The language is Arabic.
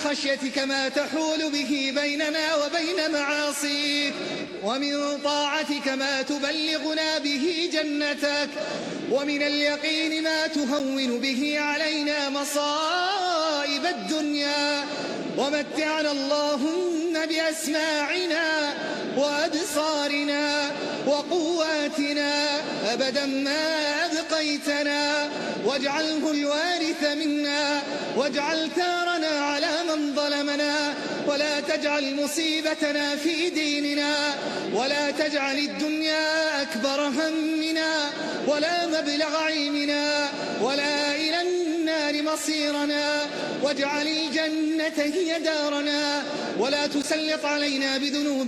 خشيتك ما تحول به بيننا وبين معاصيك، ومن طاعتك ما تبلغنا به جنتك، ومن اليقين ما تهون به علينا مصائب الدنيا. ومتعنا اللهم بأسماعنا وأبصارنا وقواتنا أبدا ما أبقيتنا، واجعله الوارث منا، واجعل ثارنا على من ظلمنا، ولا تجعل مصيبتنا في ديننا، ولا تجعل الدنيا أكبر همنا ولا مبلغ علمنا ولا إلى النار مصيرنا، واجعل الجنة هي دارنا، ولا تسلط علينا بذنوبنا